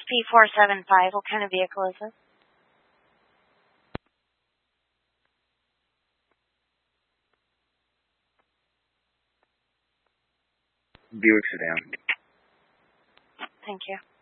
P475. What kind of vehicle is this? Buick sedan. Thank you.